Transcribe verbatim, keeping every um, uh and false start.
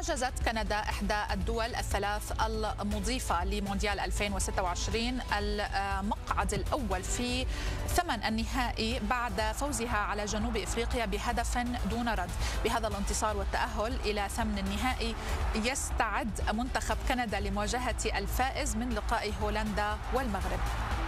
حجزت كندا إحدى الدول الثلاث المضيفة لمونديال ألفين وستة وعشرين المقعد الأول في ثمن النهائي بعد فوزها على جنوب إفريقيا بهدف دون رد. بهذا الانتصار والتأهل إلى ثمن النهائي يستعد منتخب كندا لمواجهة الفائز من لقاء هولندا والمغرب.